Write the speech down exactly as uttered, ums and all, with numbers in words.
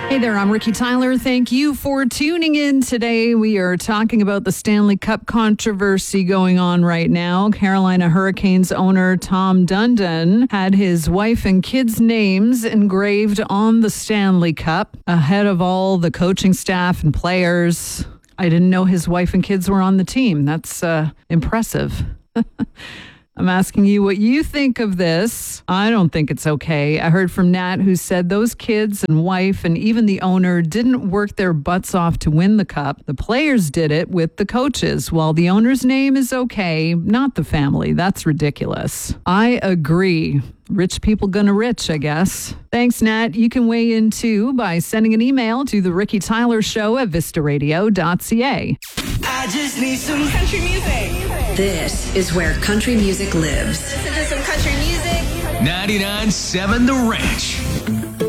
Hey there, I'm Ricky Tyler. Thank you for tuning in today. We are talking about the Stanley Cup controversy going on right now. Carolina Hurricanes owner Tom Dundon had his wife and kids' names engraved on the Stanley Cup ahead of all the coaching staff and players. I didn't know his wife and kids were on the team. That's uh, impressive. I'm asking you what you think of this. I don't think it's okay. I heard from Nat, who said those kids and wife and even the owner didn't work their butts off to win the cup. The players did it with the coaches. While the owner's name is okay, not the family. That's ridiculous. I agree. Rich people gonna rich, I guess. Thanks, Nat. You can weigh in too by sending an email to the Ricky Tyler Show at vista radio dot c a. I just need some country music. This is where country music lives. Listen to some country music. ninety-nine point seven The Ranch.